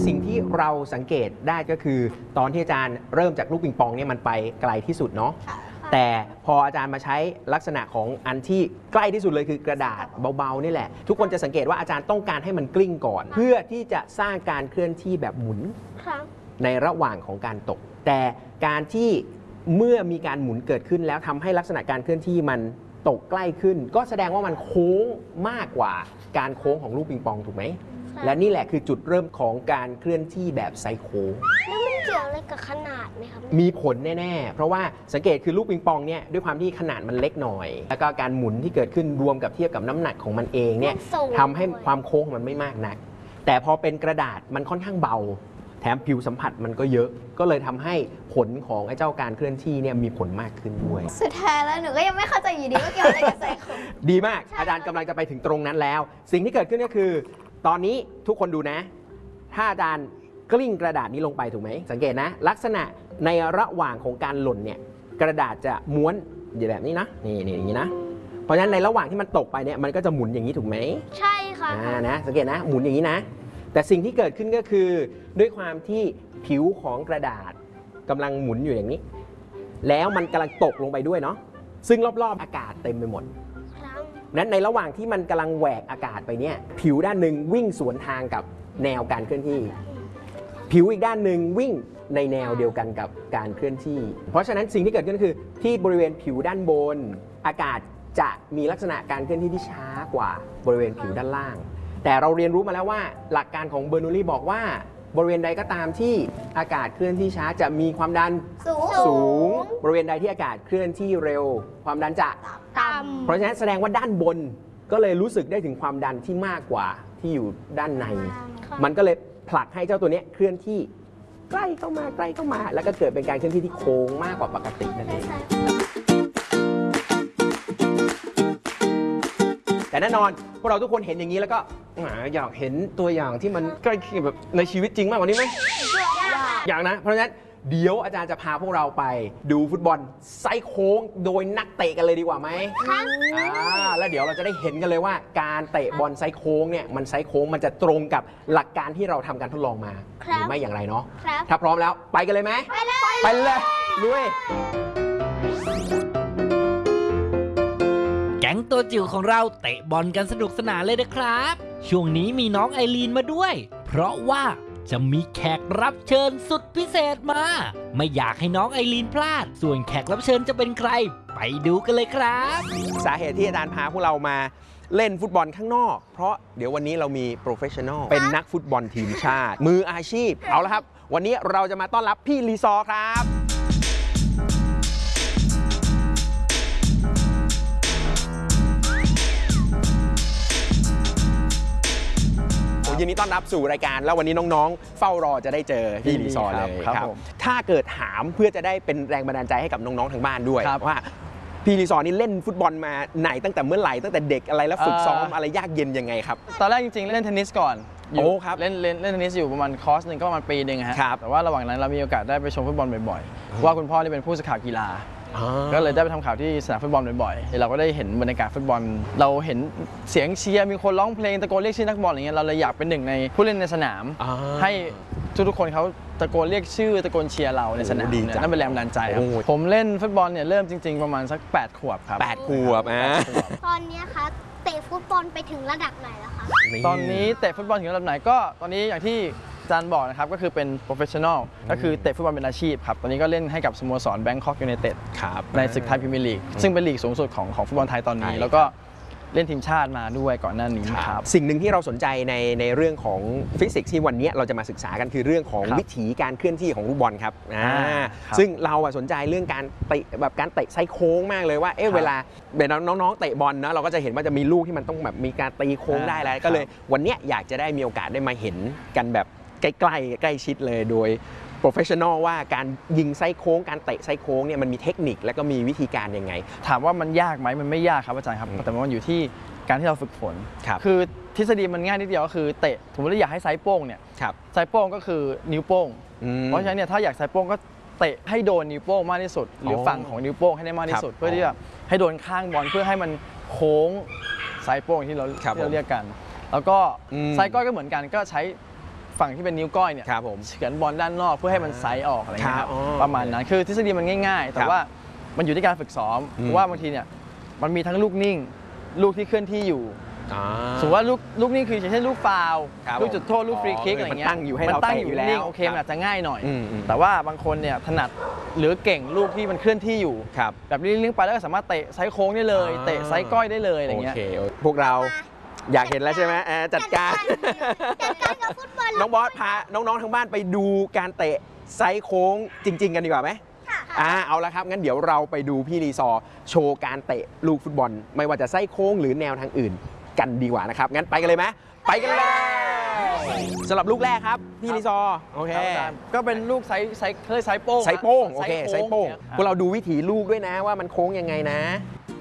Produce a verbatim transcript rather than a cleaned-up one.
สิ่งที่เราสังเกตได้ก็คือตอนที่อาจารย์เริ่มจากลูกปิงปองเนี่ยมันไปไกลที่สุดเนาะแต่พออาจารย์มาใช้ลักษณะของอันที่ใกล้ที่สุดเลยคือกระดาษเบาๆนี่แหละทุกคนจะสังเกตว่าอาจารย์ต้องการให้มันกลิ้งก่อน เพื่อที่จะสร้างการเคลื่อนที่แบบหมุนในระหว่างของการตกแต่การที่เมื่อมีการหมุนเกิดขึ้นแล้วทำให้ลักษณะการเคลื่อนที่มันตกใกล้ขึ้นก็แสดงว่ามันโค้งมากกว่าการโค้งของลูกปิงปองถูกไหมและนี่แหละคือจุดเริ่มของการเคลื่อนที่แบบไซโค้งแล้วมันเกี่ยวอะไรกับขนาดไหมครับมีผลแน่ๆเพราะว่าสังเกตคือลูกปิงปองเนี่ยด้วยความที่ขนาดมันเล็กหน่อยแล้วก็การหมุนที่เกิดขึ้นรวมกับเทียบกับน้ำหนักของมันเองเนี่ยทำให้ความโค้งมันไม่มากนักแต่พอเป็นกระดาษมันค่อนข้างเบาแถมผิวสัมผัสมันก็เยอะก็เลยทำให้ผลของไอ้เจ้าการเคลื่อนที่เนี่ยมีผลมากขึ้นด้วยสุดท้ายแล้วหนูก็ยังไม่เข้าใจอยู่ดีว่าเกี่ยวอะไรกับไซโค้งดีมากอาจารย์กำลังจะไปถึงตรงนั้นแล้วสิ่งที่เกิดขึ้นก็คือตอนนี้ทุกคนดูนะถ้าอาจารย์กลิ้งกระดาษนี้ลงไปถูกไหมสังเกตนะลักษณะในระหว่างของการหล่นเนี่ยกระดาษจะม้วนอยู่แบบนี้นะนี่นี่อย่างนี้นะเพราะฉะนั้นในระหว่างที่มันตกไปเนี่ยมันก็จะหมุนอย่างนี้ถูกไหมใช่ค่ะอ่านะสังเกตนะหมุนอย่างนี้นะแต่สิ่งที่เกิดขึ้นก็คือด้วยความที่ผิวของกระดาษกำลังหมุนอยู่อย่างนี้แล้วมันกำลังตกลงไปด้วยเนาะซึ่งรอบๆอากาศเต็มไปหมดนั้นในระหว่างที่มันกำลังแหวกอากาศไปเนี่ยผิวด้านหนึ่งวิ่งสวนทางกับแนวการเคลื่อนที่ผิวอีกด้านหนึ่งวิ่งในแนวเดียวกันกับการเคลื่อนที่เพราะฉะนั้นสิ่งที่เกิดขึ้นคือที่บริเวณผิวด้านบนอากาศจะมีลักษณะการเคลื่อนที่ที่ช้ากว่าบริเวณผิวด้านล่างแต่เราเรียนรู้มาแล้วว่าหลักการของเบอร์นูลลี่บอกว่าบริเวณใดก็ตามที่อากาศเคลื่อนที่ช้าจะมีความดันสูงสูงบริเวณใดที่อากาศเคลื่อนที่เร็วความดันจะต่ำเพราะฉะนั้นแสดงว่าด้านบนก็เลยรู้สึกได้ถึงความดันที่มากกว่าที่อยู่ด้านในมันก็เลยผลักให้เจ้าตัวนี้เคลื่อนที่ใกล้เข้ามาใกล้เข้ามาแล้วก็เกิดเป็นการเคลื่อนที่ที่โค้งมากกว่าปกตินั่นเองแต่แน่นอนพวกเราทุกคนเห็นอย่างนี้แล้วก็อยากเห็นตัวอย่างที่มันใกล้เคียงแบบในชีวิตจริงมากกว่านี้ไหมอยากนะเพราะฉะนั้นเดี๋ยวอาจารย์จะพาพวกเราไปดูฟุตบอลไซโค้งโดยนักเตะกันเลยดีกว่าไหมอ่าแล้วเดี๋ยวเราจะได้เห็นกันเลยว่าการเตะบอลไซโค้งเนี่ยมันไซโค้งมันจะตรงกับหลักการที่เราทำการทดลองมาหรือไม่อย่างไรเนาะถ้าพร้อมแล้วไปกันเลยไหมไปเลยไปเลยลุยแก๊งตัวจิ๋วของเราเตะบอลกันสนุกสนานเลยนะครับช่วงนี้มีน้องไอรีนมาด้วยเพราะว่าจะมีแขกรับเชิญสุดพิเศษมาไม่อยากให้น้องไอรีนพลาดส่วนแขกรับเชิญจะเป็นใครไปดูกันเลยครับสาเหตุที่อาจารย์พาพวกเรามาเล่นฟุตบอลข้างนอกเพราะเดี๋ยววันนี้เรามีโปรเฟชชั่นอลเป็นนักฟุตบอลทีมชาติมืออาชีพเอาละครับวันนี้เราจะมาต้อนรับพี่ลีซอร์ครับยินดีต้อนรับสู่รายการแล้ววันนี้น้องๆเฝ้ารอจะได้เจอพี่ลีซอร์เลยครับถ้าเกิดถามเพื่อจะได้เป็นแรงบันดาลใจให้กับน้องๆทางบ้านด้วยว่าพี่ลีซอร์นี่เล่นฟุตบอลมาไหนตั้งแต่เมื่อไหร่ตั้งแต่เด็กอะไรแล้วฝึกซ้อมอะไรยากเย็นยังไงครับตอนแรกจริงๆเล่นเทนนิสก่อนโอ้ครับเล่นเล่นเล่นเทนนิสอยู่ประมาณคอร์สหนึ่งก็ประมาณปีหนึ่งฮะแต่ว่าระหว่างนั้นเรามีโอกาสได้ไปชมฟุตบอลบ่อยๆว่าคุณพ่อนี่เป็นผู้สื่อข่าวกีฬาก็เลยได้ไปทำข่าวที่สนามฟุตบอลบ่อยๆเราก็ได้เห็นบรรยากาศฟุตบอลเราเห็นเสียงเชียร์มีคนร้องเพลงตะโกนเรียกชื่อนักบอลอย่างเงี้ยเราเลยอยากเป็นหนึ่งในผู้เล่นในสนามให้ทุกๆคนเขาตะโกนเรียกชื่อตะโกนเชียร์เราในสนามเนี่ยนั่นเป็นแรงบันดาลใจครับผมเล่นฟุตบอลเนี่ยเริ่มจริงๆประมาณสักแปดขวบครับแปดขวบอ่ะตอนนี้คะเตะฟุตบอลไปถึงระดับไหนแล้วคะตอนนี้เตะฟุตบอลถึงระดับไหนก็ตอนนี้อย่างที่อาจารย์บอกนะครับก็คือเป็น professional ก็คือเตะฟุตบอลเป็นอาชีพครับตอนนี้ก็เล่นให้กับสโมสร Bangkok United ในศึกไทยพรีเมียร์ลีกซึ่งเป็นลีกสูงสุดของของฟุตบอลไทยตอนนี้แล้วก็เล่นทีมชาติมาด้วยก่อนหน้านี้ครับสิ่งหนึ่งที่เราสนใจในในเรื่องของฟิสิกส์ที่วันนี้เราจะมาศึกษากันคือเรื่องของวิถีการเคลื่อนที่ของลูกบอลครับซึ่งเราสนใจเรื่องการเตะแบบการเตะไซโค้งมากเลยว่าเอ๊ะเวลาเวลาน้องๆเตะบอลนะเราก็จะเห็นว่าจะมีลูกที่มันต้องแบบมีการตีโค้งได้แล้วก็เลยวันนี้อยากจะได้มีโอกาสได้มาเห็นกันแบบใกล้ๆใกล้ชิดเลยโดยโปรเฟชชั่นอลว่าการยิงไซโค้งการเตะไซโค้งเนี่ยมันมีเทคนิคและก็มีวิธีการยังไงถามว่ามันยากไหมมันไม่ยากครับอาจารย์ครับแต่มันอยู่ที่การที่เราฝึกฝนคือทฤษฎีมันง่ายนิดเดียวก็คือเตะสมมติว่าอยากให้ไซโป้งเนี่ยไซโป้งก็คือนิ้วโป้งเพราะฉะนั้นเนี่ยถ้าอยากไซโป้งก็เตะให้โดนนิ้วโป้งมากที่สุดหรือฝั่งของนิ้วโป้งให้ได้มากที่สุดเพื่อที่จะให้โดนข้างบอลเพื่อให้มันโค้งไซโป้งที่เราเรียกกันแล้วก็ไซก้อยก็เหมือนกันก็ใช้ฝั่งที่เป็นนิ้วก้อยเนี่ยครับผมเฉือนบอลด้านนอกเพื่อให้มันไซส์ออกอะไรเงี้ยคครัรับบ อ๋อประมาณนั้นคือทฤษฎีมันง่าย ๆ แต่ครับว่ามันอยู่ที่การฝึกซ้อมอืมเพราะว่าบางทีเนี่ยมันมีทั้งลูกนิ่ง ลูกที่เคลื่อนที่อยู่อ่าสมมติว่าลูกลูกนิ่งคืออย่างเช่นลูกฟาวล์ครับลูกจุดโทษลูกอ๋อฟรีคิกคืออะไรเงี้ยมันตั้งอยู่ให้มันเราตั้งเตะอยู่อยู่แล้วนิ่งโอเคครับมันอาจจะง่ายหน่อยอืมอืมแต่ว่าบางคนเนี่ยถนัดหรือเก่งลูกที่มันเคลื่อนที่อยู่ครับแบบนี้ลิงก์ไปแล้วก็สามารถเตะไซส์โค้งได้เลยอ่าเตะไซส์ก้อยได้เลยอะไรเงี้ยโอเคพวกเราอยากเห็นแล้วใช่ไหมอ่าจัดการจัดการกับฟุตบอลน้องบอสพาน้องๆทางบ้านไปดูการเตะไซส์โค้งจริง ๆ กันดีกว่าไหมค่ะอ่าเอาละครับงั้นเดี๋ยวเราไปดูพี่รีซอร์โชว์การเตะลูกฟุตบอล ไม่ว่าจะไซส์โค้งหรือแนวทางอื่นกันดีกว่านะครับงั้นไปกันเลยไหมไปกันเลยสำหรับลูกแรกครับพี่รีซอร์โอเคครับอาจารย์ก็เป็นลูกไซส์ไซส์เคยไซส์โป้งไซส์โป้งฮะโอเคไซไซส์ส์โป้งนี่ยพวกเราดูวิถีลูกด้วยนะว่ามันโค้งยังไงนะ